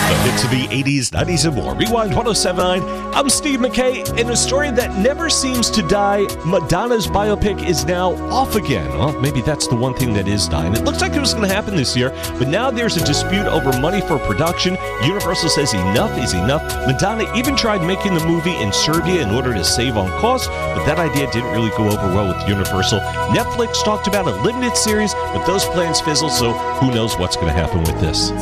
The hits of the 80s, 90s, and more. Rewind 1079. I'm Steve McKay. In a story that never seems to die, Madonna's biopic is now off again. Well, maybe that's the one thing that is dying. It looks like it was going to happen this year, but now there's a dispute over money for production. Universal says enough is enough. Madonna even tried making the movie in Serbia in order to save on costs, but that idea didn't really go over well with Universal. Netflix talked about a limited series, but those plans fizzled, so who knows what's going to happen with this.